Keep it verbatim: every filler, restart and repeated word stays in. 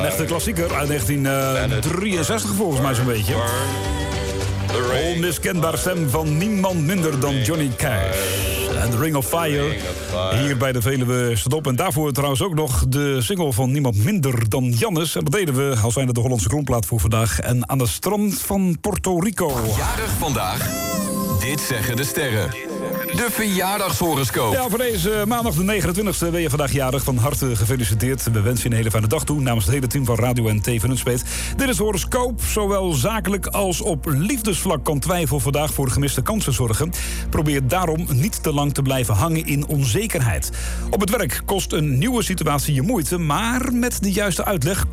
een echte klassieker uit negentien drieënzestig volgens mij zo'n beetje. Onmiskenbaar stem van niemand minder dan Johnny Cash. En The Ring of Fire, hier bij de Veluwe Stop. En daarvoor trouwens ook nog de single van niemand minder dan Jannes. En dat deden we als zijnde de Hollandse grondplaat voor vandaag. En aan de strand van Puerto Rico. Jarig vandaag, dit zeggen de sterren. De verjaardagshoroscoop. Ja, voor deze maandag de negenentwintigste ben je vandaag jarig. Van harte gefeliciteerd. We wensen je een hele fijne dag toe namens het hele team van Radio en T V Nunspeet. Dit is de horoscoop. Zowel zakelijk als op liefdesvlak kan twijfel vandaag voor gemiste kansen zorgen. Probeer daarom niet te lang te blijven hangen in onzekerheid. Op het werk kost een nieuwe situatie je moeite, maar met de juiste uitleg